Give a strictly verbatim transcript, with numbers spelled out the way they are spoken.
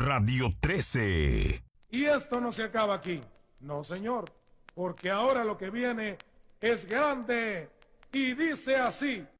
Radio trece. Y esto no se acaba aquí. No, señor. Porque ahora lo que viene es grande y dice así.